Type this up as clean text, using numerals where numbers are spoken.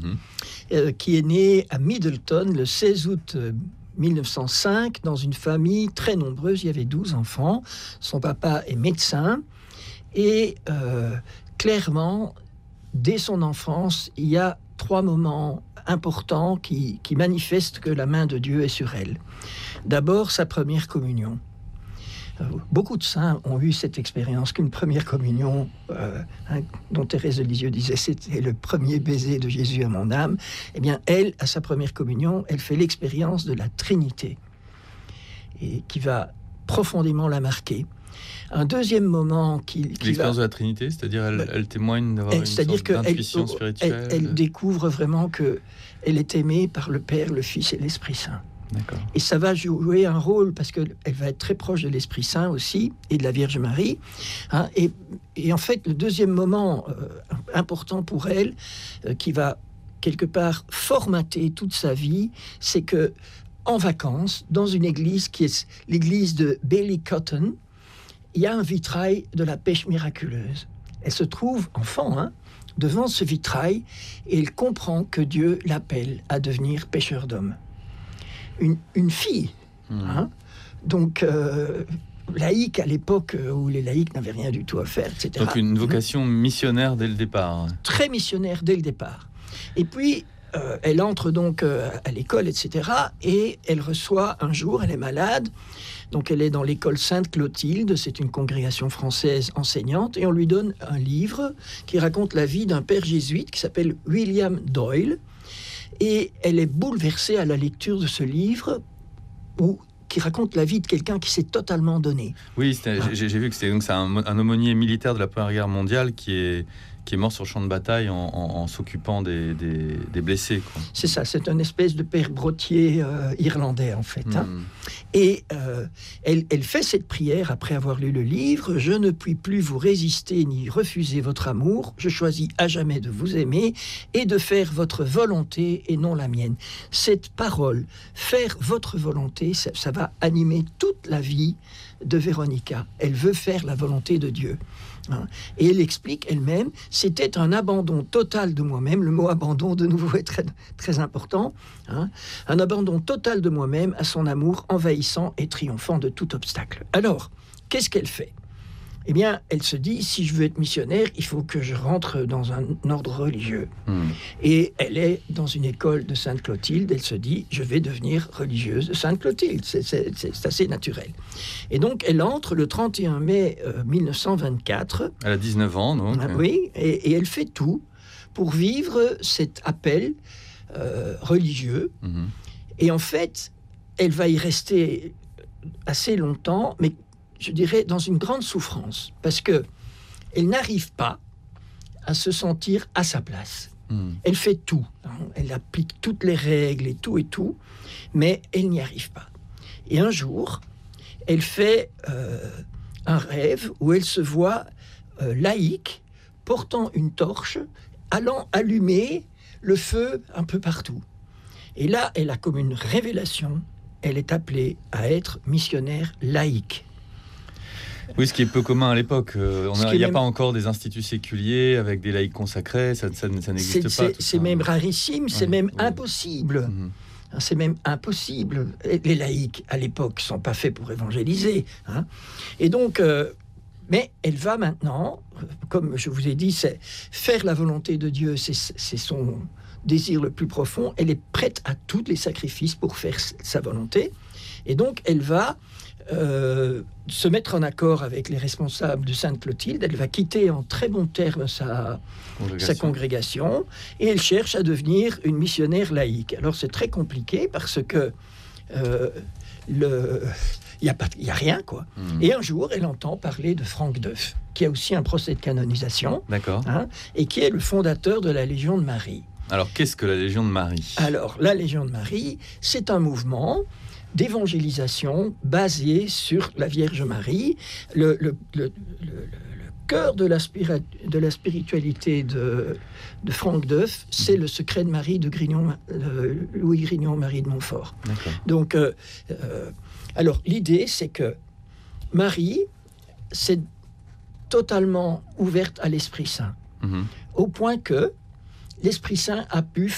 qui est né à Middleton le 16 août 1905 dans une famille très nombreuse. Il y avait 12 enfants. Son papa est médecin et clairement, dès son enfance, il y a 3 moments importants qui manifestent que la main de Dieu est sur elle. D'abord, sa première communion. Beaucoup de saints ont eu cette expérience qu'une première communion, dont Thérèse de Lisieux disait c'était le premier baiser de Jésus à mon âme. Eh bien, elle, à sa première communion, elle fait l'expérience de la Trinité et qui va profondément la marquer. Un deuxième moment l'expérience de la Trinité, c'est-à-dire elle témoigne d'avoir une sorte d'intuition spirituelle. Elle découvre vraiment que elle est aimée par le Père, le Fils et l'Esprit Saint. D'accord. Et ça va jouer un rôle parce qu'elle va être très proche de l'Esprit Saint aussi et de la Vierge Marie. Et en fait, le deuxième moment important pour elle, qui va quelque part formater toute sa vie, c'est que en vacances, dans une église qui est l'église de Ballycotton, il y a un vitrail de la pêche miraculeuse. Elle se trouve enfant, devant ce vitrail et elle comprend que Dieu l'appelle à devenir pêcheur d'hommes. Une fille, donc laïque à l'époque où les laïcs n'avaient rien du tout à faire, etc. Donc une vocation missionnaire dès le départ. Très missionnaire dès le départ. Et puis, elle entre donc à l'école, etc. Et elle reçoit un jour, elle est malade, donc elle est dans l'école Sainte-Clotilde, c'est une congrégation française enseignante, et on lui donne un livre qui raconte la vie d'un père jésuite qui s'appelle William Doyle. Et elle est bouleversée à la lecture de ce livre qui raconte la vie de quelqu'un qui s'est totalement donné. Oui, j'ai vu que c'est un aumônier militaire de la Première Guerre mondiale qui est mort sur le champ de bataille en s'occupant des blessés, quoi. C'est ça, c'est une espèce de père Brottier irlandais, en fait. Et elle fait cette prière après avoir lu le livre. « Je ne puis plus vous résister ni refuser votre amour. Je choisis à jamais de vous aimer et de faire votre volonté et non la mienne. » Cette parole, « faire votre volonté », ça va animer toute la vie de Véronica. Elle veut faire la volonté de Dieu. Et elle explique elle-même, c'était un abandon total de moi-même. Le mot abandon, de nouveau, est très, très important. Un abandon total de moi-même à son amour envahissant et triomphant de tout obstacle. Alors, qu'est-ce qu'elle fait ? Eh bien, elle se dit, si je veux être missionnaire, il faut que je rentre dans un ordre religieux. Et elle est dans une école de Sainte-Clotilde. Elle se dit, je vais devenir religieuse de Sainte-Clotilde. C'est assez naturel. Et donc, elle entre le 31 mai 1924. Elle a 19 ans, donc. Oui, et elle fait tout pour vivre cet appel religieux. Et en fait, elle va y rester assez longtemps, mais je dirais, dans une grande souffrance, parce que elle n'arrive pas à se sentir à sa place. Elle fait tout, elle applique toutes les règles et tout, mais elle n'y arrive pas. Et un jour, elle fait un rêve où elle se voit laïque, portant une torche, allant allumer le feu un peu partout. Et là, elle a comme une révélation, elle est appelée à être missionnaire laïque. Oui, ce qui est peu commun à l'époque. Il n'y a pas encore des instituts séculiers avec des laïcs consacrés, ça n'existe pas. C'est même rarissime, c'est même impossible. C'est même impossible. Les laïcs, à l'époque, ne sont pas faits pour évangéliser. Et donc, mais elle va maintenant, comme je vous ai dit, c'est faire la volonté de Dieu, c'est son désir le plus profond. Elle est prête à tous les sacrifices pour faire sa volonté. Et donc, elle va se mettre en accord avec les responsables de Sainte-Clotilde. Elle va quitter en très bons termes sa congrégation et elle cherche à devenir une missionnaire laïque. Alors c'est très compliqué parce que il n'y a rien, quoi. Et un jour, elle entend parler de Franck Deuf, qui a aussi un procès de canonisation, et qui est le fondateur de la Légion de Marie. Alors, qu'est-ce que la Légion de Marie ? Alors, la Légion de Marie, c'est un mouvement d'évangélisation basé sur la Vierge Marie. Le cœur de la spiritualité de Franck Deuf, c'est le secret de Marie de Louis Grignon-Marie de Montfort. Donc, alors l'idée, c'est que Marie s'est totalement ouverte à l'Esprit Saint, au point que l'Esprit Saint a pu